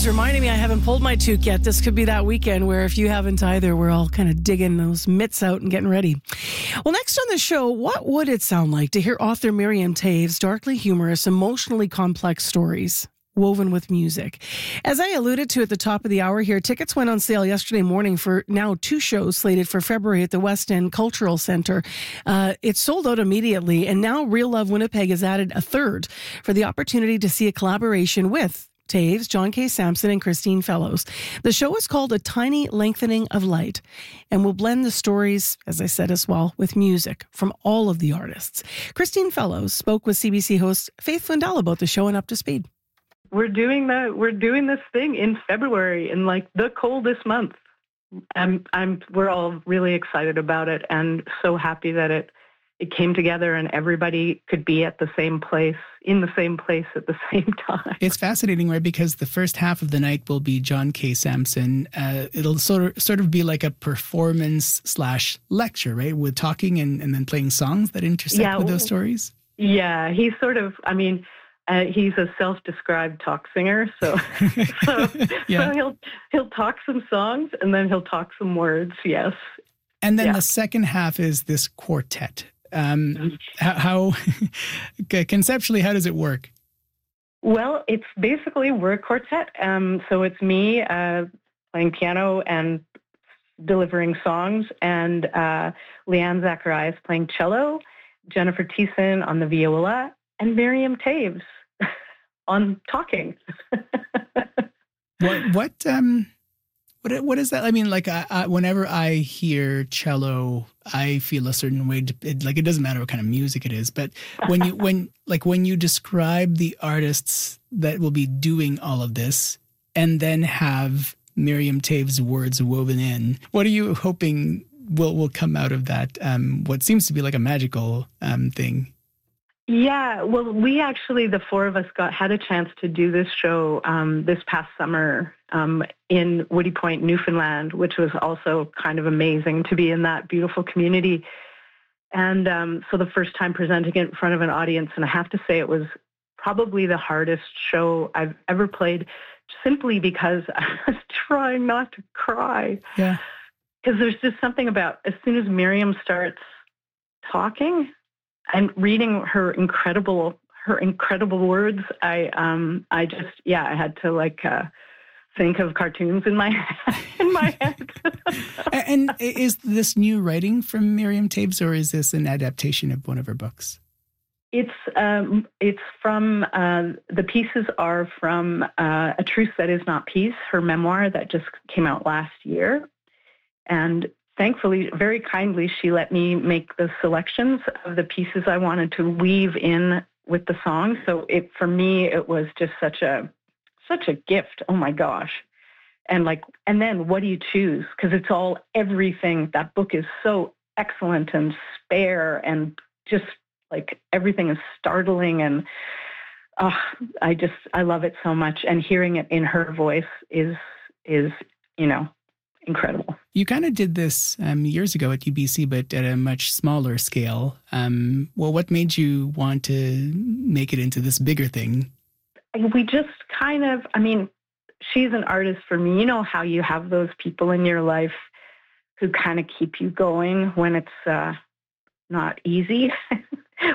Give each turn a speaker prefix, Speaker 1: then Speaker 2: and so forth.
Speaker 1: Taves reminding me I haven't pulled my toque yet. This could be that weekend where if you haven't either, we're all kind of digging those mitts out and getting ready. Well, next on the show, what would it sound like to hear author Miriam Taves' darkly humorous, emotionally complex stories woven with music? As I alluded to at the top of the hour here, tickets went on sale yesterday morning for now 2 shows slated for February at the West End Cultural Centre. It sold out immediately, and now Real Love Winnipeg has added a third for the opportunity to see a collaboration with Taves, John K. Samson, and Christine Fellows. The show is called A Tiny Lengthening of Light and will blend the stories, as I said as well, with music from all of the artists. Christine Fellows spoke with CBC host Faith Fundell about the show and Up to Speed.
Speaker 2: We're doing this thing in February, in like the coldest month. We're all really excited about it and so happy that it came together and everybody could be at the same place, in the same place at the same time.
Speaker 3: It's fascinating, right? Because the first half of the night will be John K. Samson. It'll sort of be like a performance / lecture, right? With talking and then playing songs that intersect with those stories.
Speaker 2: Yeah, he's sort of, he's a self-described talk singer, so he'll talk some songs and then he'll talk some words. Yes,
Speaker 3: and then the second half is this quartet. How conceptually, how does it work?
Speaker 2: Well, it's basically we're a quartet. So it's me playing piano and delivering songs, and Leanne Zacharias playing cello, Jennifer Thiessen on the viola, and Miriam Taves on talking. What is that? I mean, like, whenever I hear cello, I feel a certain way. It doesn't matter what kind of music it is, but when you describe the artists that will be doing all of this, and then have Miriam Taves' words woven in, what are you hoping will come out of that? What seems to be like a magical thing. Yeah, well, we actually, the 4 of us had a chance to do this show this past summer in Woody Point, Newfoundland, which was also kind of amazing to be in that beautiful community. And so the first time presenting it in front of an audience, and I have to say it was probably the hardest show I've ever played, simply because I was trying not to cry.
Speaker 3: Yeah.
Speaker 2: Because there's just something about, as soon as Miriam starts talking and reading her incredible words, I had to think of cartoons in my head.
Speaker 3: And is this new writing from Miriam Taves, or is this an adaptation of one of her books?
Speaker 2: It's from the pieces are from A Truth That Is Not Peace, her memoir that just came out last year, and thankfully, very kindly, she let me make the selections of the pieces I wanted to weave in with the song. So for me, it was just such a gift. Oh my gosh. And then what do you choose? Because it's all everything. That book is so excellent and spare, and just like everything is startling. And I love it so much. And hearing it in her voice is incredible.
Speaker 3: You kind of did this years ago at UBC, but at a much smaller scale. What made you want to make it into this bigger thing?
Speaker 2: We just kind of, she's an artist for me. You know how you have those people in your life who kind of keep you going when it's not easy.